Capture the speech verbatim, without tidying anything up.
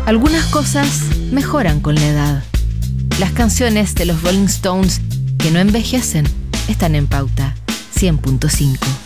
Algunas cosas mejoran con la edad. Las canciones de los Rolling Stones que no envejecen están en Pauta cien punto cinco.